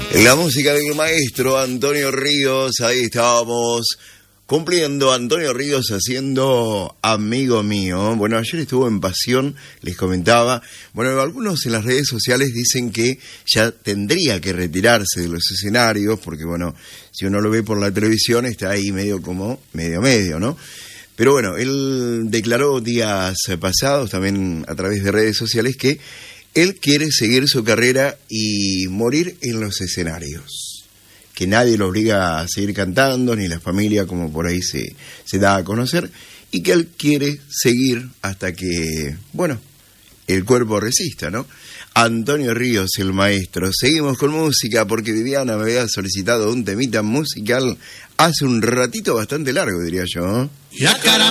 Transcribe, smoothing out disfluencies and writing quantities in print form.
La música del maestro Antonio Ríos, ahí estábamos cumpliendo. Antonio Ríos haciendo Amigo Mío. Bueno, ayer estuvo en Pasión, les comentaba. Bueno, algunos en las redes sociales dicen que ya tendría que retirarse de los escenarios, porque bueno, si uno lo ve por la televisión está ahí medio como, medio, ¿no? Pero bueno, él declaró días pasados, también a través de redes sociales, que él quiere seguir su carrera y morir en los escenarios. Que nadie lo obliga a seguir cantando, ni la familia, como por ahí se da a conocer. Y que él quiere seguir hasta que, bueno, el cuerpo resista, ¿no? Antonio Ríos, el maestro. Seguimos con música, porque Viviana me había solicitado un temita musical hace un ratito bastante largo, diría yo, ¿eh?